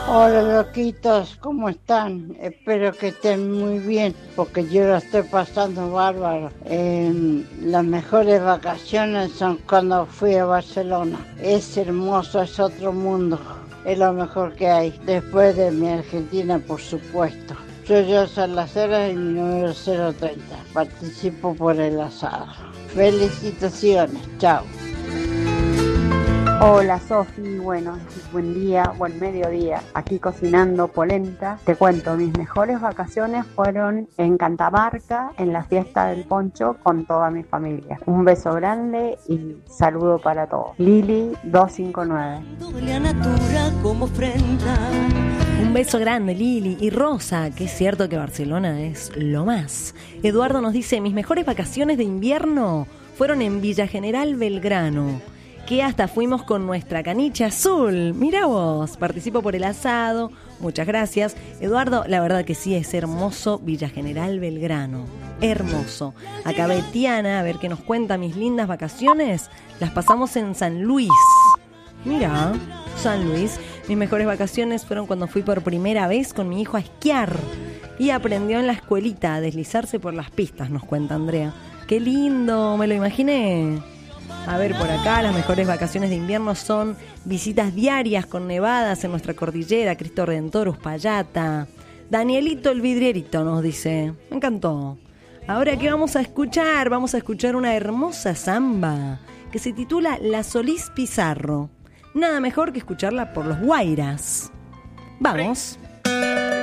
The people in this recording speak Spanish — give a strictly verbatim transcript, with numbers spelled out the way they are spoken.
Hola loquitos, ¿cómo están? Espero que estén muy bien porque yo la estoy pasando bárbaro. Eh, las mejores vacaciones son cuando fui a Barcelona. Es hermoso, es otro mundo. Es lo mejor que hay. Después de mi Argentina, por supuesto. Soy yo Salacera y mi número cero treinta. Participo por el asado. Felicitaciones, chao. Hola Sofi, bueno, buen día, buen mediodía, aquí cocinando polenta. Te cuento, mis mejores vacaciones fueron en Catamarca, en la fiesta del poncho con toda mi familia. Un beso grande y saludo para todos. Lili doscientos cincuenta y nueve. Un beso grande, Lili. Y Rosa, que es cierto que Barcelona es lo más. Eduardo nos dice, mis mejores vacaciones de invierno fueron en Villa General Belgrano, que hasta fuimos con nuestra caniche azul. Mirá vos, participo por el asado. Muchas gracias. Eduardo, la verdad que sí, es hermoso Villa General Belgrano. Hermoso. Acá Betiana, a ver qué nos cuenta mis lindas vacaciones. Las pasamos en San Luis. Mirá, San Luis. Mis mejores vacaciones fueron cuando fui por primera vez con mi hijo a esquiar. Y aprendió en la escuelita a deslizarse por las pistas, nos cuenta Andrea. ¡Qué lindo! Me lo imaginé. A ver, por acá las mejores vacaciones de invierno son visitas diarias con nevadas en nuestra cordillera, Cristo Redentor, Uspallata. Danielito el vidrierito nos dice, me encantó. Ahora, ¿qué vamos a escuchar? Vamos a escuchar una hermosa samba que se titula La Solís Pizarro. Nada mejor que escucharla por los Guairas. Vamos.